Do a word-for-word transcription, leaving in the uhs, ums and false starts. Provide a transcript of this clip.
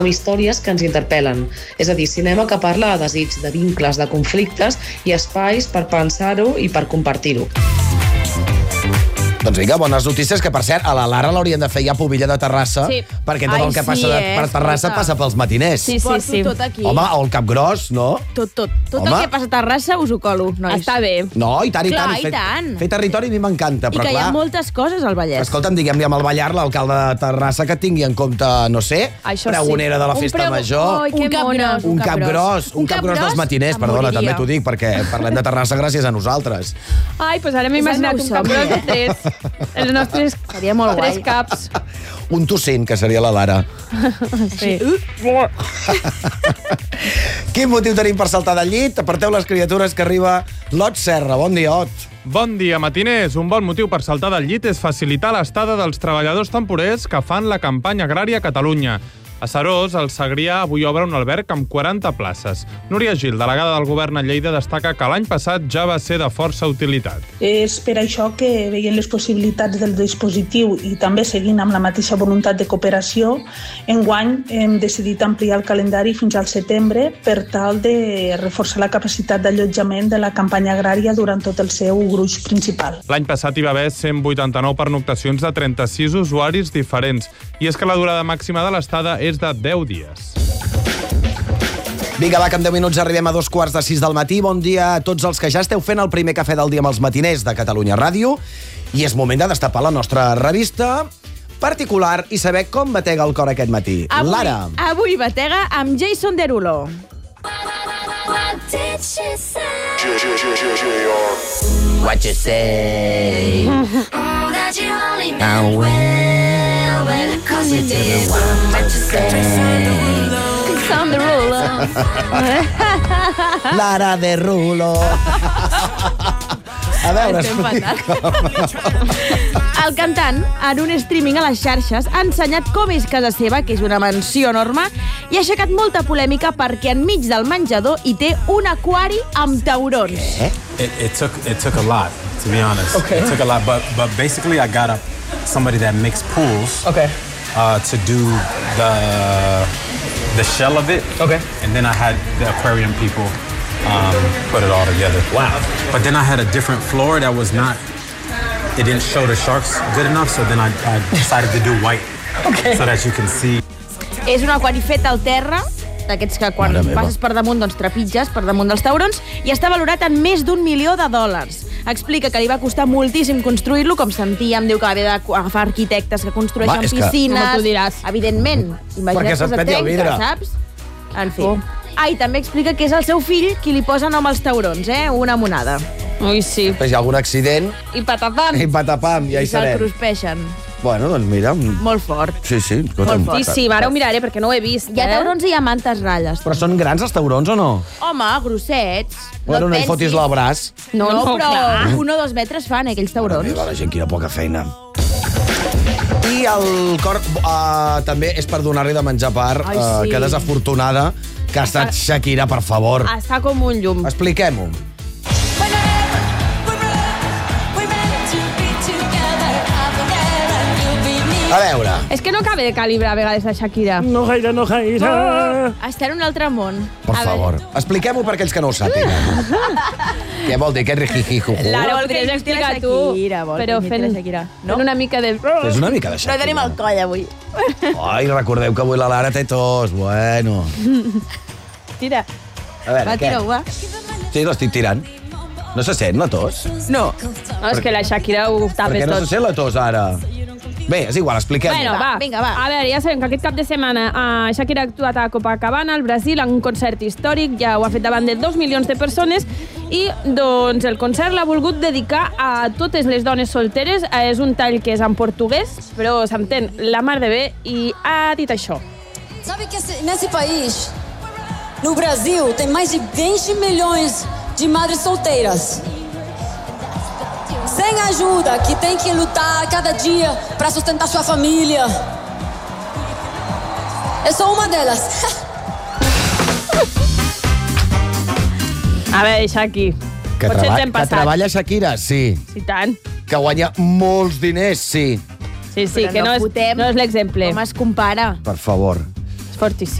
històries que ens interpel·len. És a dir, cinema que parla de desig, de vincles, de conflictes i espais per pensar-ho i per compartir-ho. Doncs vinga, bones notícies, que per cert, a la Lara l'haurien de fer ja Pobilla de Terrassa, sí. perquè tot Ai, el que sí, passa de, eh? per Terrassa Escolta. passa pels matiners. Sí, sí, sí. Tot aquí. Home, o el Capgròs, no? Tot, tot. Tot Home. el que passa a Terrassa us ho colo, nois. Està bé. No, i tant, i Clar, tant. i Fer, tant. fer territori a mi m'encanta, I però que hi clar... ha moltes coses al Vallès. Escolta'm, diguem-li amb el Ballar, l'alcalde de Terrassa, que tingui en compte, no sé, Això sí. pregonera de la Un festa prego- major. Ai, que Un cap mona. gros, Un cap gros, un cap gros dels matiners, em perdona, moriria. també t'ho dic, perquè parlem de Terrassa gràcies a nosaltres. Ai, doncs ara m'he És el imaginat meu un cabrós somni, de tres. Els nostres Seria molt tres guai. caps. Un tossint, que seria la Lara. Sí. Quin motiu tenim per saltar del llit? Aparteu les criatures, que arriba l'Ot Serra. Bon dia, Ot. Bon dia, matiners. Un bon motiu per saltar del llit és facilitar l'estada dels treballadors temporers que fan la campanya agrària a Catalunya. A Serós, el Segrià avui obre un alberg amb quaranta places. Núria Gil, delegada del govern a Lleida, destaca que l'any passat ja va ser de força utilitat. És per això que, veient les possibilitats del dispositiu i també seguint amb la mateixa voluntat de cooperació, enguany hem decidit ampliar el calendari fins al setembre per tal de reforçar la capacitat d'allotjament de la campanya agrària durant tot el seu gruix principal. L'any passat hi va haver cent vuitanta-nou pernoctacions de trenta-sis usuaris diferents. I és que la durada màxima de l'estada és de deu dies. Vinga, va, que en deu minuts arribem a dos quarts de sis del matí. Bon dia a tots els que ja esteu fent el primer cafè del dia amb els matiners de Catalunya Ràdio. I és moment de destapar la nostra revista particular i saber com batega el cor aquest matí. Avui, Lara. avui batega amb Jason Derulo. What you say? Oh, well, well, cause you did what you say. Jason Derulo. Lara Derulo. A veure, Estem explica'm. El cantant, en un streaming a les xarxes, ha ensenyat com és casa seva, que és una mansió enorme, i ha aixecat molta polèmica perquè enmig del menjador hi té un aquari amb taurons. Eh? It, it took it took a lot, to be honest. Okay. It took a lot, but but basically I got a somebody that makes pools. Okay. Uh, to do the the shell of it. Okay. And then I had the aquarium people um, put it all together. Wow. But then I had a different floor that was not. It didn't show the sharks good enough, so then I, I decided to do white, Okay. so that you can see. És un aquari fet al terra, d'aquests que quan Mare meva. passes per damunt doncs trepitges per damunt dels taurons, i està valorat en més d'un milió de dòlars. Explica que li va costar moltíssim construir-lo, com sentíem, diu que va haver d'agafar arquitectes que construeixen Va, és que- piscines... Com tu diràs. Evidentment. Imagina't Perquè que se't se't peti el trenca, vidre. saps? En fi. Oh. Ah, i també explica que és el seu fill qui li posa nom als taurons, eh? Una monada. Ui, sí. Si hi ha algun accident, I patapam. i patapam, ja I hi se'l serem. cruspeixen. Bueno, doncs mira... Molt fort. Sí, sí. escolta'm. Molt Sí, sí, ara ho miraré perquè no ho he vist. Hi ha eh? taurons i hi ha mantes ratlles. Però són grans els taurons o no? Home, grossets. Bueno, no et hi fotis pensis. l'abraç. No, No, no, però clar. un o dos metres fan, eh, aquells taurons. Meva, la gent, quina poca feina. I el cor uh, també és per donar-li de menjar part, Ai, uh, sí. que desafortunada que ha estat Shakira, per favor. Està com un llum. Expliquem-ho. A veure. És que no acaba de calibrar a vegades la Shakira. No gaire, no gaire. Està en un altre món. Per A favor, expliquem-ho per aquells que no ho sàpiguen. Què vol dir aquest rijijijuju? Lara, ho Vol que podries imiti la explicar tu, Shakira, vol que però imiti fent, la Shakira. No? fent una mica de... És una mica de No Shakira. tenim el coll, avui. Ai, recordeu que avui la Lara té tos. Bueno. Tira. A veure, Va, què? tira-ho, va. Sí, l'estic tirant. No se sent la tos? No. No, és que la Shakira ho Per tapes què no tot. se sent la tos ara? Bé, és igual, expliquem-ho. Bueno, va. vinga, va. A veure, ja sabem que aquest cap de setmana uh, Shakira ha actuat a Copacabana, al Brasil, en un concert històric, ja ho ha fet davant de dos milions de persones, i doncs el concert l'ha volgut dedicar a totes les dones solteres. Uh, és un tall que és en portuguès, però s'entén la mar de bé, i ha dit això. Sabe que esse- nesse país, no Brasil, tem mais de vinte milhões de madres solteiras. Sem ajuda, que tem que lutar cada dia para sustentar sua família. Eu sou uma delas. A veure, Shaki, Que, potser treba ens hem que passat. treballa Shakira, sí. I tant. Que guanya molts diners, sí. Sí, sí, Però que no, no és, fotem no és l'exemple. Com es compara? Per favor. fortíssim.